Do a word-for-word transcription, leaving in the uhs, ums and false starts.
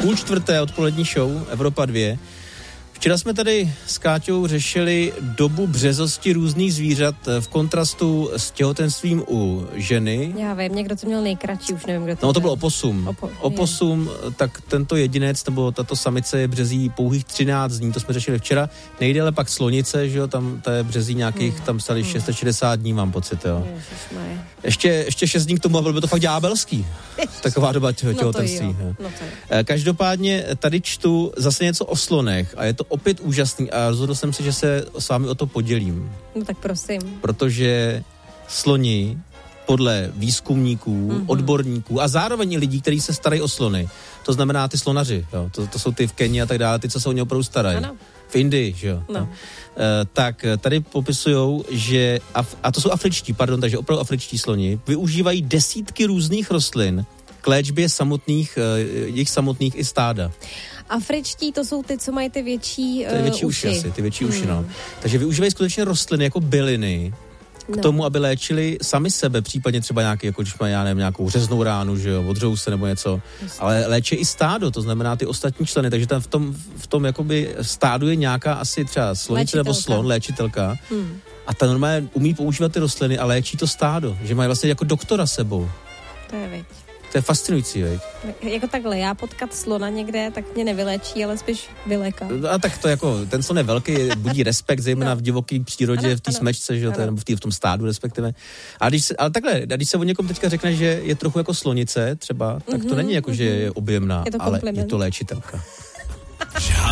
Půl čtvrté odpolední show Evropa dva. Včera jsme tady s Káťou řešili dobu březosti různých zvířat v kontrastu s těhotenstvím u ženy. Já vím, někdo to měl nejkratší, už nevím, kdo to No to byl oposum. Opo, oposum, tak tento jedinec, nebo tato samice březí pouhých třináct dní, to jsme řešili včera. Nejdéle pak slonice, že jo, tam to je březí nějakých, hmm. tam stali hmm. šest set šedesát dní, mám pocit, jo. Ještě, ještě šest dní k tomu, ale bylo to fakt ďábelský. Taková doba těhotenství. No to no to Každopádně tady čtu zase něco o slonech a je to opět úžasný a rozhodl jsem si, že se s vámi o to podělím. No tak prosím. Protože sloni podle výzkumníků, mm-hmm. odborníků a zároveň i lidí, kteří se starají o slony, to znamená ty slonaři, jo, to, to jsou ty v Keni a tak dále, ty, co se o ně opravdu starají. Ano. V Indii, že jo. No. Uh, tak tady popisujou, že, Af- a to jsou afričtí, pardon, takže opravdu afričtí sloni, využívají desítky různých rostlin k léčbě samotných, uh, jejich samotných i stáda. Afričtí, to jsou ty, co mají ty větší, uh, ty větší uši. uši asi, ty větší hmm. uši, no. Takže využívají skutečně rostliny jako byliny k no. tomu, aby léčili sami sebe, případně třeba nějaký, jako když mají, já nevím, nějakou řeznou ránu, že jo, odřou se nebo něco, Just. ale léčí i stádo, to znamená ty ostatní členy, takže tam v tom, v tom jakoby stádu je nějaká asi třeba slonice nebo slon, léčitelka hmm. a ta normálně umí používat ty rostliny a léčí to stádo, že mají vlastně jako doktora sebou. To je věc. To je fascinující, veď? Jako takhle, já potkat slona někde, tak mě nevyléčí, ale spíš vyléká. A tak to jako, ten slon je velký, budí respekt, zejména no. v divoké přírodě, ano, v té smečce, že jo, nebo v, tý, v tom stádu respektive. A když se, ale takhle, když se o někom teďka řekne, že je trochu jako slonice třeba, tak to mm-hmm, není jako, mm-hmm. že je objemná, je ale je to léčitelka.